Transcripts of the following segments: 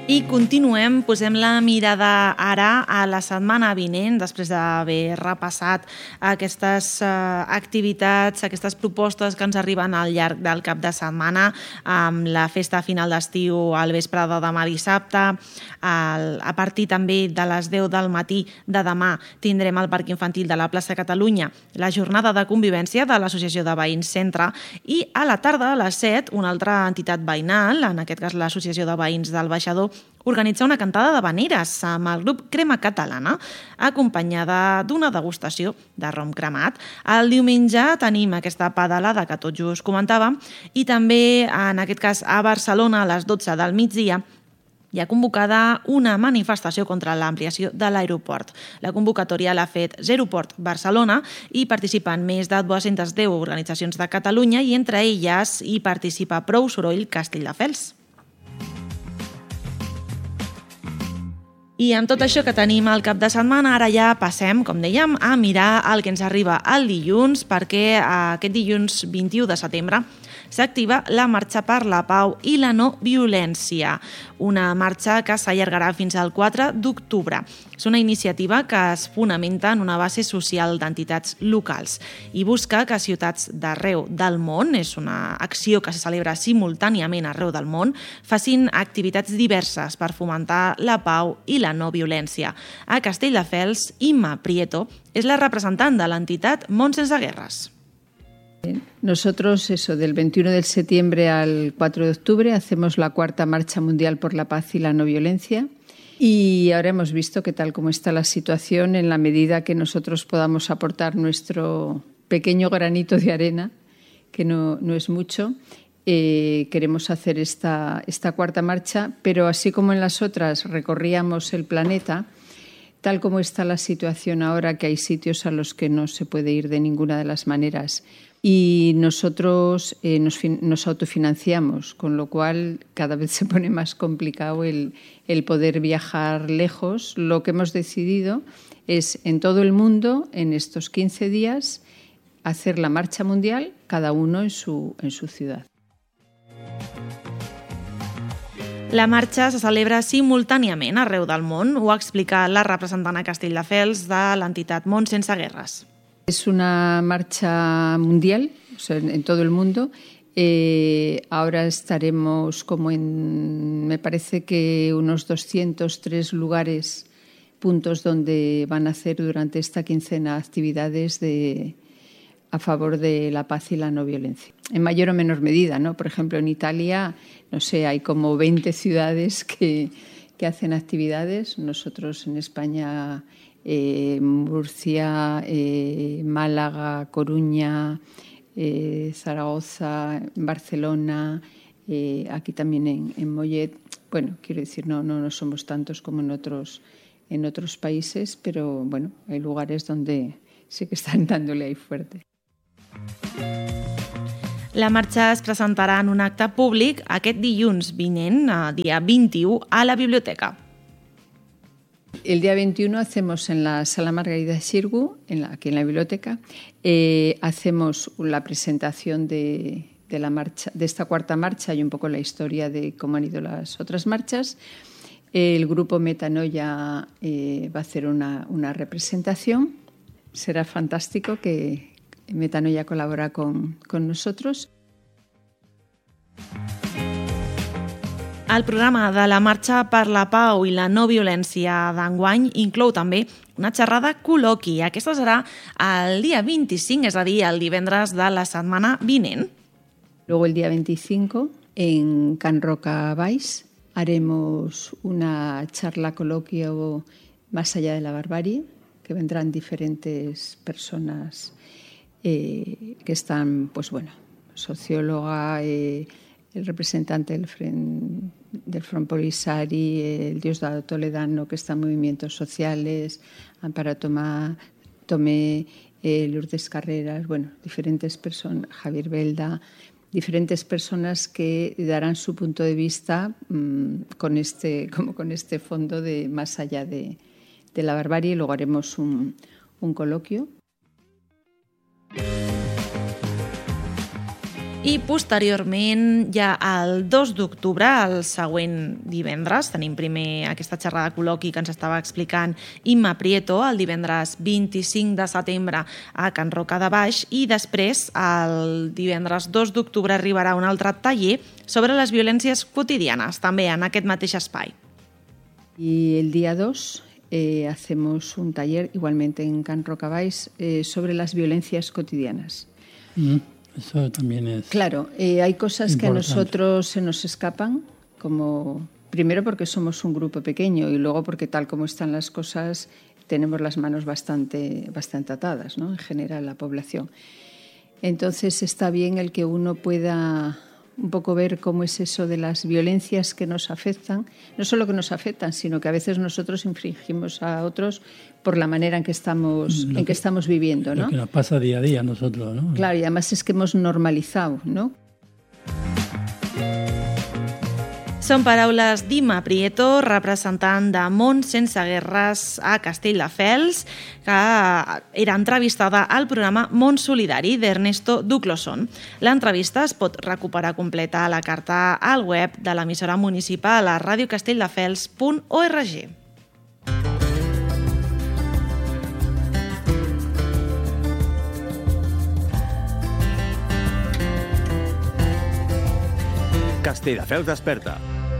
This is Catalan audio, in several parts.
I continuem, posem la mirada ara a la setmana vinent, després d'haver repassat aquestes activitats, aquestes propostes que ens arriben al llarg del cap de setmana, amb la festa final d'estiu al vespre de demà dissabte. A partir també de les 10 del matí de demà tindrem al Parc Infantil de la plaça Catalunya la jornada de convivència de l'Associació de Veïns Centre i a la tarda, a les 7, una altra entitat veïnal, en aquest cas l'Associació de Veïns del Baixador, organitza una cantada d'havaneres amb el grup Crema Catalana, acompanyada d'una degustació de rom cremat. El diumenge tenim aquesta pedalada que tot just comentàvem i també, en aquest cas, a Barcelona, a les 12 del migdia, hi ha convocada una manifestació contra l'ampliació de l'aeroport. La convocatòria l'ha fet Zeroport Barcelona i participen més de 210 organitzacions de Catalunya i entre elles hi participa Prou Soroll Castelldefels. I amb tot això que tenim al cap de setmana, ara ja passem, com dèiem, a mirar el que ens arriba el dilluns, perquè aquest dilluns 21 de setembre s'activa la Marxa per la Pau i la No Violència, una marxa que s'allargarà fins al 4 d'octubre. És una iniciativa que es fonamenta en una base social d'entitats locals i busca que ciutats d'arreu del món, és una acció que se celebra simultàniament arreu del món, facin activitats diverses per fomentar la pau i la no violència. A Castelldefels, Imma Prieto és la representant de l'entitat Món Sense Guerres. Nosotros, del 21 de septiembre al 4 de octubre, hacemos la cuarta Marcha Mundial por la Paz y la No Violencia. Y ahora hemos visto que tal como está la situación, en la medida que nosotros podamos aportar nuestro pequeño granito de arena, que no es mucho, queremos hacer esta cuarta marcha, pero así como en las otras recorríamos el planeta, tal como está la situación ahora, que hay sitios a los que no se puede ir de ninguna de las maneras, y nosotros nos autofinanciamos, con lo cual cada vez se pone más complicado el poder viajar lejos. Lo que hemos decidido es en todo el mundo, en estos 15 días, hacer la marcha mundial, cada uno en su ciudad. La marxa se celebra simultàniament arreu del món, ho explica la representant a Castelldefels de l'entitat Món Sense Guerres. Es una marcha mundial, o sea, en todo el mundo. Ahora estaremos como me parece que unos 203 puntos donde van a hacer durante esta quincena actividades a favor de la paz y la no violencia. En mayor o menor medida, ¿no? Por ejemplo, en Italia, no sé, hay como 20 ciudades que hacen actividades. Nosotros en España, Murcia, Málaga, Coruña, Zaragoza, Barcelona, aquí también en Mollet. Bueno, quiero decir, no somos tantos como en otros países, pero bueno, hay lugares donde sí que están dándole ahí fuerte. La marxa es presentarà en un acte públic aquest dilluns vinent, dia 21, a la biblioteca. El día 21 hacemos en la Sala Margarida Xirgu, aquí en la biblioteca, hacemos la presentación de la marcha, de esta cuarta marcha y un poco la historia de cómo han ido las otras marchas. El grupo Metanoia va a hacer una representación. Será fantástico que Metanoia colabora con nosotros. El programa de la Marxa per la Pau i la No Violència d'enguany inclou també una xerrada col·loqui. Aquesta serà el dia 25, és a dir, el divendres de la setmana vinent. Luego el día 25, en Can Roca Baix, haremos una charla coloquio más allá de la barbarie, que vendrán diferentes personas que están, pues bueno, socióloga, el representante del Front Polisario, el Diosdado Toledano, que está en movimientos sociales, Amparo Tomé, Lourdes Carreras, bueno, diferentes personas, Javier Belda, diferentes personas que darán su punto de vista con este fondo de más allá de la barbarie. Luego haremos un coloquio. I posteriorment, ja el 2 d'octubre, el següent divendres, tenim primer aquesta xerrada col·loqui que ens estava explicant Imma Prieto, el divendres 25 de setembre a Can Roca de Baix, i després, el divendres 2 d'octubre, arribarà un altre taller sobre les violències quotidianes, també en aquest mateix espai. Y el día 2 hacemos un taller, igualmente en Can Roca Baix, sobre las violencias cotidianas. Eso también es. Claro, hay cosas importante. que a nosotros se nos escapan, como primero porque somos un grupo pequeño y luego porque tal como están las cosas tenemos las manos bastante atadas, ¿no? En general la población. Entonces está bien el que uno pueda un poco ver cómo es eso de las violencias que nos afectan, no solo que nos afectan, sino que a veces nosotros infringimos a otros por la manera en que estamos viviendo, ¿no? Lo que nos pasa día a día a nosotros, ¿no? Claro, y además es que hemos normalizado, ¿no? Són paraules d'Imma Prieto, representant de Món Sense Guerres a Castelldefels, que era entrevistada al programa Món Solidari d'Ernesto Ducloson. L'entrevista es pot recuperar completa a la carta al web de l'emissora municipal a radiocastelldefels.org. Castelldefels desperta.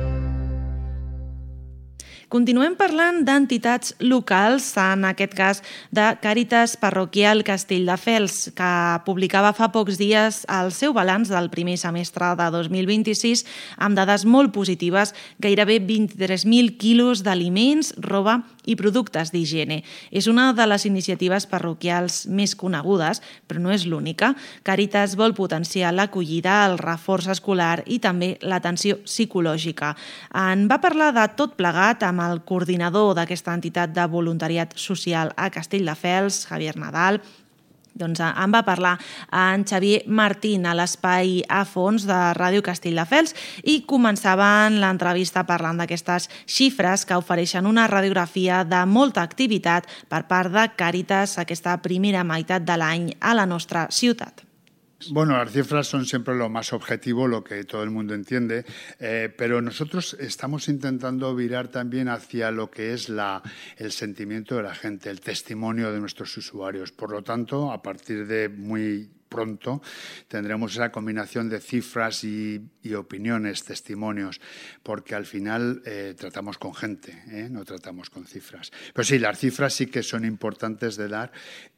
Continuem parlant d'entitats locals, en aquest cas de Càritas Parroquial Castelldefels, que publicava fa pocs dies el seu balanç del primer semestre de 2026 amb dades molt positives, gairebé 23.000 quilos d'aliments, roba i productes d'higiene. És una de les iniciatives parroquials més conegudes, però no és l'única. Càritas vol potenciar l'acollida, el reforç escolar i també l'atenció psicològica. En va parlar de tot plegat amb el coordinador d'aquesta entitat de voluntariat social a Castelldefels, Javier Nadal. Doncs en va parlar en Xavier Martín a l'espai A Fons de Ràdio Castelldefels i començaven l'entrevista parlant d'aquestes xifres que ofereixen una radiografia de molta activitat per part de Càritas aquesta primera meitat de l'any a la nostra ciutat. Bueno, las cifras son siempre lo más objetivo, lo que todo el mundo entiende, pero nosotros estamos intentando virar también hacia lo que es el sentimiento de la gente, el testimonio de nuestros usuarios. Por lo tanto, a partir de muy pronto tendremos esa combinación de cifras y opiniones, testimonios, porque al final tratamos con gente, no tratamos con cifras. Pero sí, las cifras sí que son importantes de dar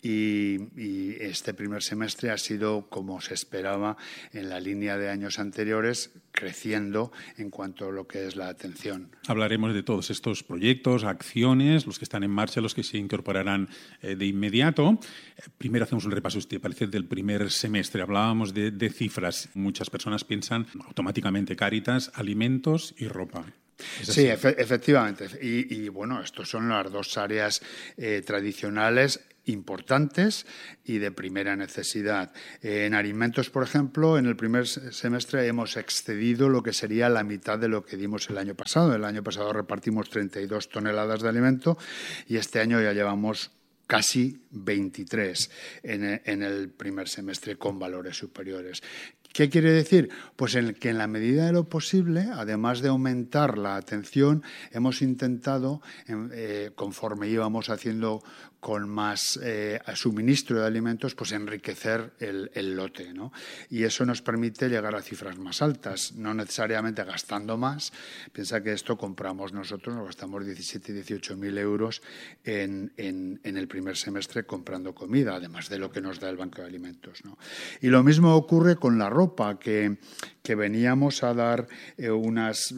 y este primer semestre ha sido como se esperaba en la línea de años anteriores, creciendo en cuanto a lo que es la atención. Hablaremos de todos estos proyectos, acciones, los que están en marcha, los que se incorporarán de inmediato. Primero hacemos un repaso, si te parece, del primer semestre. Hablábamos de cifras. Muchas personas piensan automáticamente Càritas, alimentos y ropa. Sí, efectivamente. Y bueno, estos son las dos áreas tradicionales importantes y de primera necesidad. En alimentos, por ejemplo, en el primer semestre hemos excedido lo que sería la mitad de lo que dimos el año pasado. El año pasado repartimos 32 toneladas de alimento y este año ya llevamos casi 23 en el primer semestre con valores superiores. ¿Qué quiere decir? Pues que en la medida de lo posible, además de aumentar la atención, hemos intentado, conforme íbamos haciendo con más suministro de alimentos, pues enriquecer el lote, ¿no? Y eso nos permite llegar a cifras más altas, no necesariamente gastando más. Piensa que esto compramos nosotros, nos gastamos 17 y 18.000 euros en el primer semestre comprando comida, además de lo que nos da el Banco de Alimentos, ¿no? Y lo mismo ocurre con la ropa, que veníamos a dar unas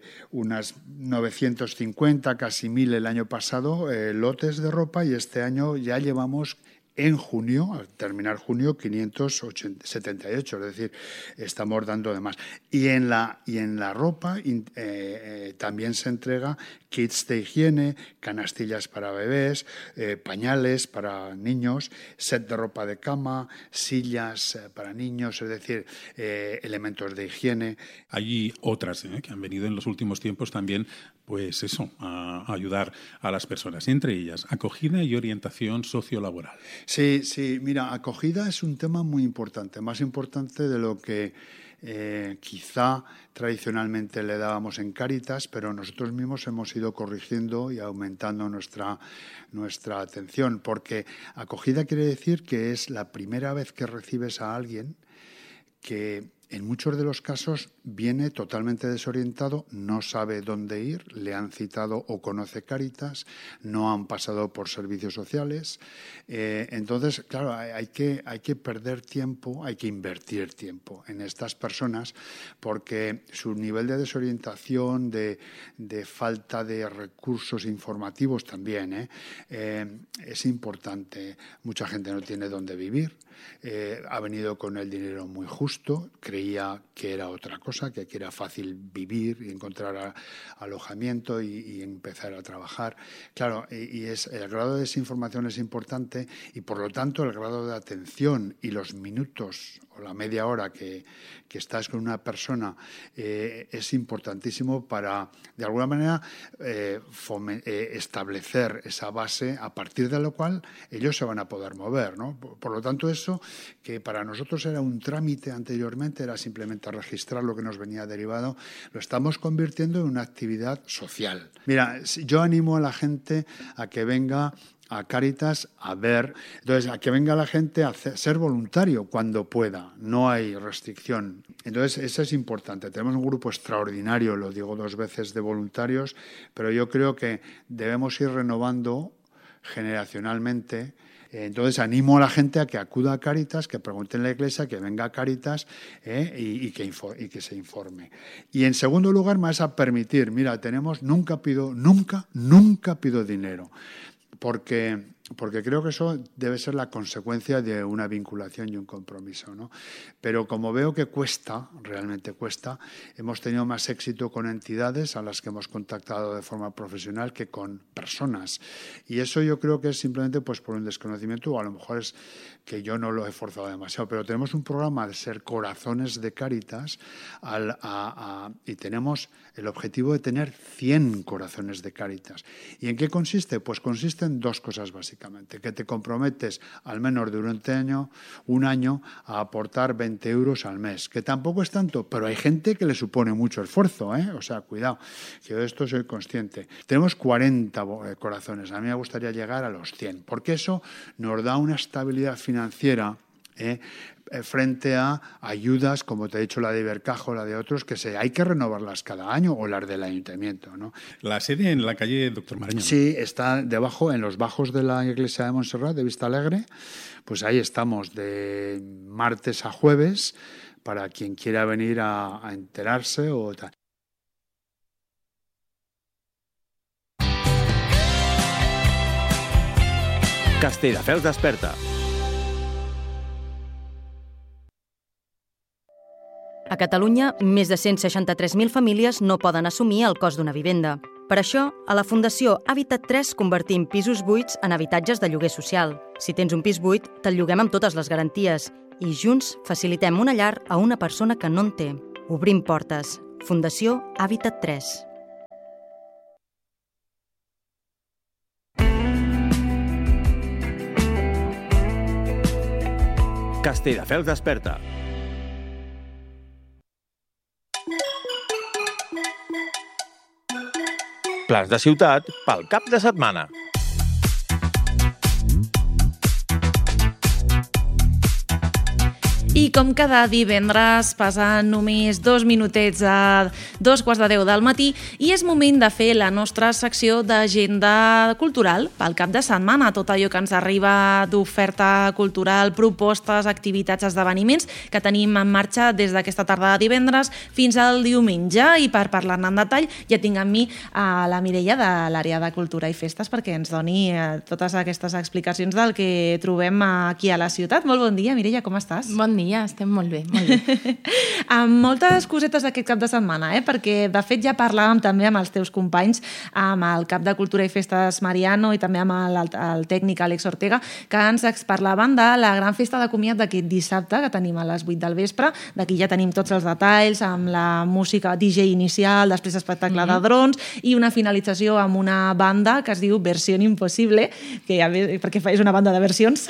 950, casi 1.000 el año pasado, lotes de ropa, y este año ya llevamos en junio, al terminar junio, 578, es decir, estamos dando de más. Y en la ropa también se entrega kits de higiene, canastillas para bebés, pañales para niños, set de ropa de cama, sillas para niños, es decir, elementos de higiene. Hay otras que han venido en los últimos tiempos también, a ayudar a las personas, entre ellas acogida y orientación sociolaboral. Sí, mira, acogida es un tema muy importante, más importante de lo que quizá tradicionalmente le dábamos en Cáritas, pero nosotros mismos hemos ido corrigiendo y aumentando nuestra atención, porque acogida quiere decir que es la primera vez que recibes a alguien que en muchos de los casos viene totalmente desorientado, no sabe dónde ir, le han citado o conoce Cáritas, no han pasado por servicios sociales. Entonces, claro, hay que perder tiempo, hay que invertir tiempo en estas personas porque su nivel de desorientación, de falta de recursos informativos también es importante. Mucha gente no tiene dónde vivir. Ha venido con el dinero muy justo, creía que era otra cosa, que aquí era fácil vivir y encontrar alojamiento y empezar a trabajar. Claro, y el grado de desinformación es importante y por lo tanto el grado de atención y los minutos o la media hora que estás con una persona es importantísimo para, de alguna manera, establecer esa base a partir de lo cual ellos se van a poder mover, ¿no? Por lo tanto, eso que para nosotros era un trámite anteriormente, era simplemente registrar lo que nos venía derivado, lo estamos convirtiendo en una actividad social. Mira, yo animo a la gente a que venga a Cáritas a ver, entonces a que venga la gente a ser voluntario cuando pueda, no hay restricción. Entonces eso es importante, tenemos un grupo extraordinario, lo digo 2 veces, de voluntarios, pero yo creo que debemos ir renovando generacionalmente. Entonces animo a la gente a que acuda a Cáritas, que pregunte en la iglesia, que venga a Cáritas y que se informe. Y en segundo lugar me vas a permitir, mira, nunca pido dinero. Porque creo que eso debe ser la consecuencia de una vinculación y un compromiso, ¿no? Pero como veo que realmente cuesta, hemos tenido más éxito con entidades a las que hemos contactado de forma profesional que con personas. Y eso yo creo que es simplemente pues por un desconocimiento, o a lo mejor es que yo no lo he forzado demasiado, pero tenemos un programa de ser corazones de Cáritas y tenemos el objetivo de tener 100 corazones de Cáritas. ¿Y en qué consiste? Pues consiste en 2 cosas básicamente, que te comprometes al menos durante un año a aportar 20 euros al mes, que tampoco es tanto, pero hay gente que le supone mucho esfuerzo, o sea, cuidado, que yo de esto soy consciente. Tenemos 40 corazones, a mí me gustaría llegar a los 100, porque eso nos da una estabilidad financiera frente a ayudas, como te he dicho, la de Ibercaja, la de otros, que hay que renovarlas cada año, o las del ayuntamiento, ¿no? La sede en la calle Doctor Marañón. Sí, está debajo, en los bajos de la iglesia de Montserrat, de Vista Alegre, pues ahí estamos de martes a jueves, para quien quiera venir a enterarse o tal. Castelldefels desperta. A Catalunya, més de 163.000 famílies no poden assumir el cost d'una vivenda. Per això, a la Fundació Habitat 3 convertim pisos buits en habitatges de lloguer social. Si tens un pis buit, te'l lloguem amb totes les garanties i junts facilitem una llar a una persona que no en té. Obrim portes. Fundació Habitat 3. Castelldefels desperta. Plans de ciutat pel cap de setmana. I com cada divendres, passen només 2 minutets a 2:15 del matí i és moment de fer la nostra secció d'agenda cultural pel cap de setmana. Tot allò que ens arriba d'oferta cultural, propostes, activitats, esdeveniments que tenim en marxa des d'aquesta tarda de divendres fins al diumenge. I per parlar-ne en detall ja tinc amb mi a la Mireia de l'àrea de Cultura i Festes perquè ens doni totes aquestes explicacions del que trobem aquí a la ciutat. Molt bon dia, Mireia, com estàs? Bon dia. Maria, estem molt bé, molt bé. Amb moltes cosetes d'aquest cap de setmana, perquè de fet ja parlàvem també amb els teus companys, amb el cap de Cultura i Festes Mariano i també amb el tècnic Àlex Ortega, que ens parlaven de la gran festa de comiat d'aquest dissabte, que tenim a les 8 del vespre. D'aquí ja tenim tots els detalls, amb la música DJ inicial, després espectacle de drons i una finalització amb una banda que es diu Versión Impossible, que perquè és una banda de versions.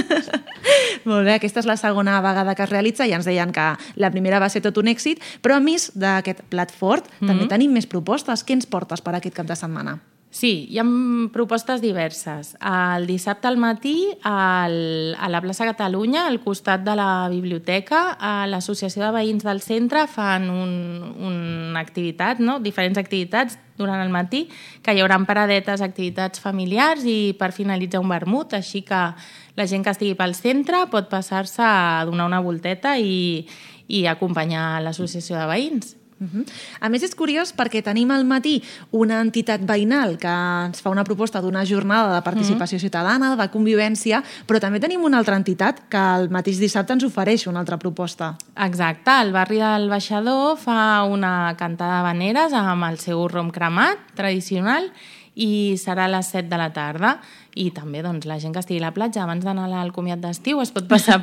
Molt bé, aquesta és la segona vegada que es realitza i ens deien que la primera va ser tot un èxit, però a més d'aquest plat fort també tenim més propostes. Què ens portes per aquest cap de setmana? Sí, hi ha propostes diverses. El dissabte al matí, a la plaça Catalunya, al costat de la biblioteca, l'Associació de Veïns del Centre fan una activitat, diferents activitats durant el matí, que hi haurà paradetes, activitats familiars i per finalitzar un vermut, així que la gent que estigui pel centre pot passar-se a donar una volteta i acompanyar l'Associació de Veïns. A més, és curiós perquè tenim al matí una entitat veïnal que ens fa una proposta d'una jornada de participació ciutadana, de convivència, però també tenim una altra entitat que el mateix dissabte ens ofereix una altra proposta. Exacte, el barri del Baixador fa una cantada d'havaneres amb el seu rom cremat tradicional i serà a les 7 de la tarda. I també la gent que estigui a la platja abans d'anar al comiat d'estiu es pot passar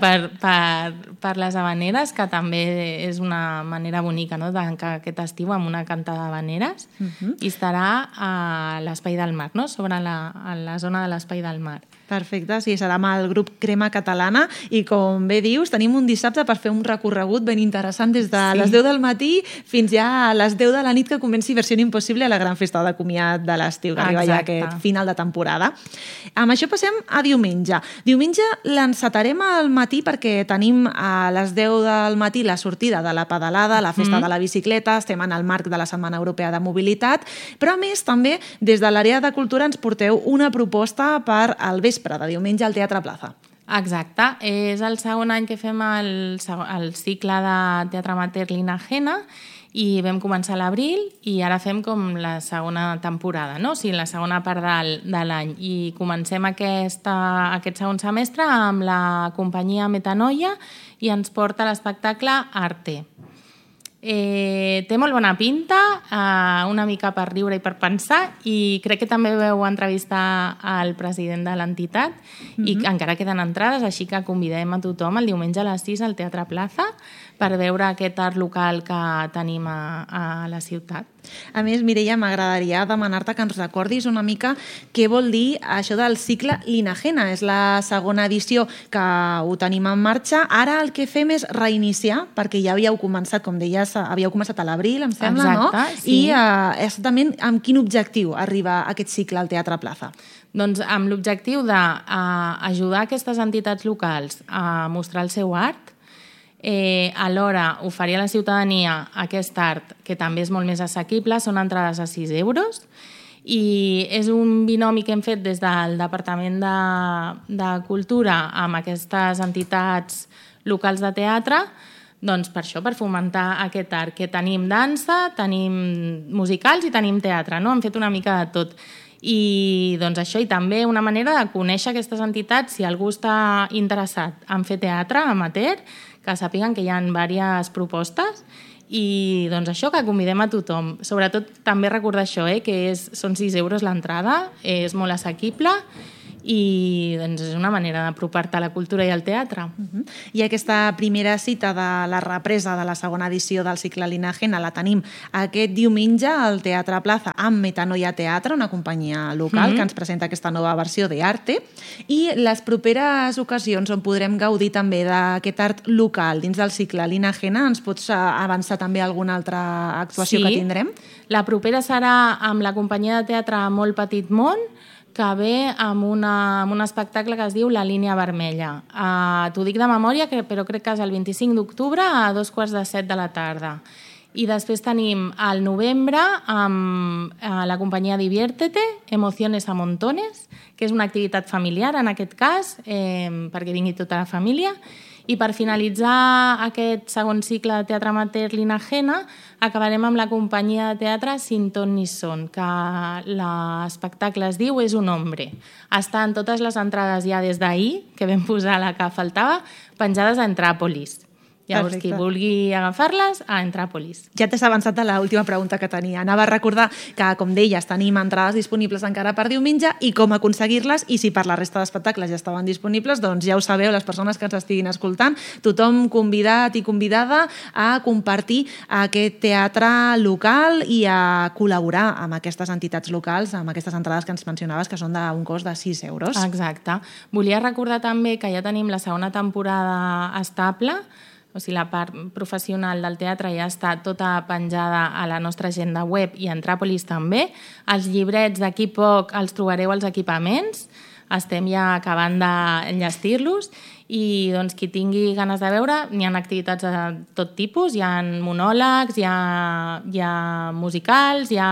per les havaneres, que també és una manera bonica de tancar aquest estiu amb una cantada d'havaneres, i estarà a l'Espai del Mar, sobre la zona de l'Espai del Mar. Perfecte, sí, serà amb el grup Crema Catalana i, com bé dius, tenim un dissabte per fer un recorregut ben interessant des de les 10 del matí fins ja a les 10 de la nit que comenci Versió Impossible a la gran festa de comiat de l'estiu, que arriba ja aquest final de temporada. Amb això passem a diumenge. Diumenge l'encetarem al matí perquè tenim a les 10 del matí la sortida de la pedalada, la festa de la bicicleta, estem en el marc de la Setmana Europea de Mobilitat, però a més també des de l'àrea de cultura ens porteu una proposta per al vespre de diumenge al Teatre Plaza. Exacte, és el segon any que fem el cicle de teatre amateur Linagena i vam començar a l'abril i ara fem com la segona temporada, o sigui, la segona part de l'any. I comencem aquest segon semestre amb la companyia Metanoia i ens porta l'espectacle Arte. Té molt bona pinta, una mica per riure i per pensar, i crec que també vau entrevistar al president de l'entitat i encara queden entrades, així que convidem a tothom el diumenge a les 6 al Teatre Plaza per veure aquest art local que tenim a la ciutat. A més, Mireia, m'agradaria demanar-te que ens recordis una mica què vol dir això del cicle Linagena. És la segona edició que ho tenim en marxa. Ara el que fem és reiniciar, perquè ja havíeu començat, com deies, havíeu començat a l'abril, em sembla, exacte, sí. I exactament amb quin objectiu arriba aquest cicle al Teatre Plaza? Doncs amb l'objectiu d'ajudar aquestes entitats locals a mostrar el seu art, alhora oferir a la ciutadania aquest art que també és molt més assequible, són entrades a 6 euros, i és un binomi que hem fet des del Departament de Cultura amb aquestes entitats locals de teatre, doncs per això, per fomentar aquest art, que tenim dansa, tenim musicals i tenim teatre, Hem fet una mica de tot. I doncs això, i també una manera de conèixer aquestes entitats, si algú està interessat en fer teatre amateur, que sàpiguen que hi ha diverses propostes, i doncs això, que convidem a tothom. Sobretot també recordar això, que són 6 euros l'entrada, és molt assequible, i doncs és una manera d'apropar-te a la cultura i al teatre. I aquesta primera cita de la represa de la segona edició del cicle Linagena la tenim aquest diumenge al Teatre Plaza amb Metanoia Teatre, una companyia local que ens presenta aquesta nova versió d'Arte, i les properes ocasions on podrem gaudir també d'aquest art local dins del cicle Linagena, ens pots avançar també alguna altra actuació que tindrem? La propera serà amb la companyia de teatre Molt Petit Món, que ve amb un espectacle que es diu La línia vermella. T'ho dic de memòria, però crec que és el 25 d'octubre a 7:15 de la tarda. I després tenim al novembre amb la companyia Diviértete, Emociones a Montones, que és una activitat familiar en aquest cas, perquè vingui tota la família. I per finalitzar aquest segon cicle de teatre amateur Linagena, acabarem amb la companyia de teatre Sin ton ni son, que l'espectacle es diu És un hombre. Estan totes les entrades ja des d'ahir, que vam posar la que faltava, penjades a Entràpolis. Llavors, Perfecte. qui vulgui agafar-les, a Entràpolis. Ja t'has avançat a l'última pregunta que tenia. Anava a recordar que, com deies, tenim entrades disponibles encara per diumenge i com aconseguir-les, i si per la resta d'espectacles ja estaven disponibles, doncs ja ho sabeu, les persones que ens estiguin escoltant, tothom convidat i convidada a compartir aquest teatre local i a col·laborar amb aquestes entitats locals, amb aquestes entrades que ens mencionaves, que són d'un cost de 6 euros. Exacte. Volia recordar també que ja tenim la segona temporada estable, o sigui, la part professional del teatre ja està tota penjada a la nostra agenda web i a Entràpolis també. Els llibrets d'aquí poc els trobareu als equipaments. Estem ja acabant d'enllestir-los i doncs, qui tingui ganes de veure, n'hi ha activitats de tot tipus, hi ha monòlegs, hi ha musicals, hi ha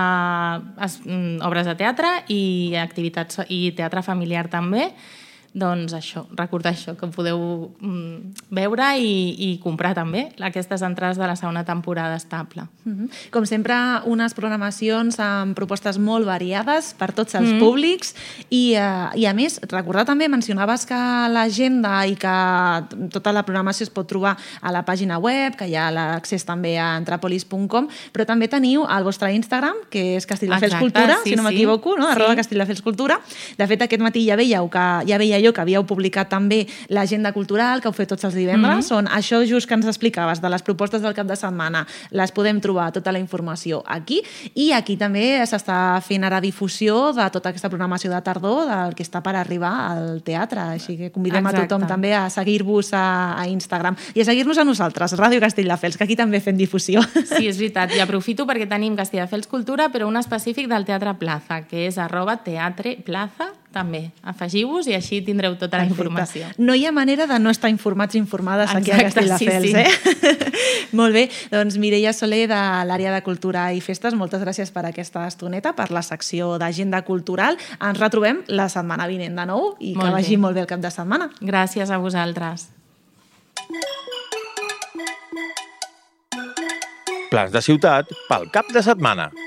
obres de teatre i activitats i teatre familiar també. Doncs això, recordar això, que podeu veure i comprar també aquestes entrades de la segona temporada estable. Com sempre, unes programacions amb propostes molt variades per tots els públics i a més, recordar també, mencionaves que l'agenda i que tota la programació es pot trobar a la pàgina web, que hi ha l'accés també a entrapolis.com, però també teniu el vostre Instagram, que és Castelldefels Cultura, si no m'equivoco, no? @Castelldefels Cultura. De fet, aquest matí ja veia jo que havíeu publicat també l'agenda cultural, que heu fet tots els divendres, on això just que ens explicaves de les propostes del cap de setmana, les podem trobar, tota la informació aquí, i aquí també s'està fent ara difusió de tota aquesta programació de tardor, del que està per arribar al teatre, així que convidem a tothom també a seguir-vos a Instagram i a seguir-nos a nosaltres, Ràdio Castelldefels, que aquí també fem difusió. Sí, és veritat, i aprofito perquè tenim Castelldefels Cultura, però un específic del Teatre Plaza, que és @teatreplaza, també. Afegiu-vos i així tindreu tota la informació. No hi ha manera de no estar informats i informades aquí a Castelldefels, eh? Molt bé, doncs Mireia Soler de l'àrea de Cultura i Festes, moltes gràcies per aquesta estoneta, per la secció d'Agenda Cultural. Ens retrobem la setmana vinent de nou i que vagi molt bé el cap de setmana. Gràcies a vosaltres. Plans de ciutat pel cap de setmana.